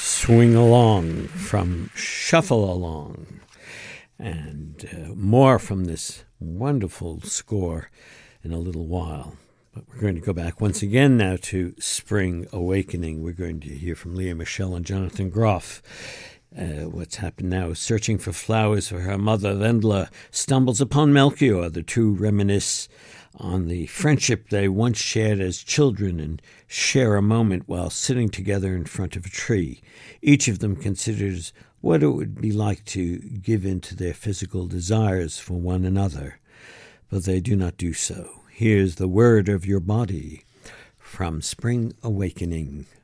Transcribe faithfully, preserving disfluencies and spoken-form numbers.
Swing Along from Shuffle Along. And uh, more from this wonderful score in a little while. But we're going to go back once again now to Spring Awakening. We're going to hear from Leah Michelle and Jonathan Groff. Uh, what's happened now is searching for flowers for her mother. Wendla stumbles upon Melchior. The two reminisce on the friendship they once shared as children and share a moment while sitting together in front of a tree. Each of them considers what it would be like to give in to their physical desires for one another, but they do not do so. Here's The Word of Your Body from Spring Awakening.